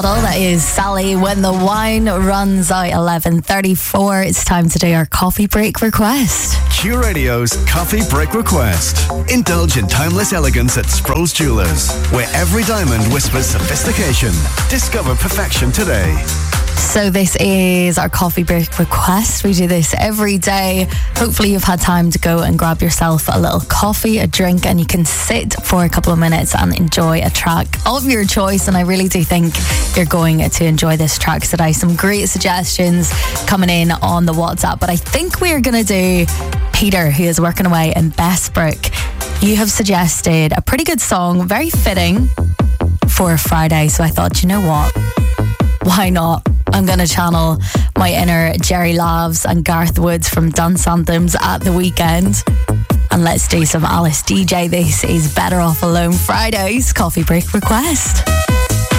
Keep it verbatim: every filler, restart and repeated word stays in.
That is Sally When the Wine Runs Out. Eleven thirty-four. It's time to do our coffee break request. Q Radio's Coffee Break Request. Indulge in timeless elegance at Sproul's Jewelers, where every diamond whispers sophistication. Discover perfection today. So this is our coffee break request. We do this every day. Hopefully you've had time to go and grab yourself a little coffee, a drink, and you can sit for a couple of minutes and enjoy a track of your choice. And I really do think you're going to enjoy this track today. Some great suggestions coming in on the WhatsApp, but I think we're going to do Peter, who is working away in Bessbrook. You have suggested a pretty good song, very fitting for a Friday. So I thought, you know what? Why not? I'm going to channel my inner Jerry Lavs and Garth Woods from Dance Anthems at the weekend. And let's do some Alice D J. This is Better Off Alone. Friday's coffee break request.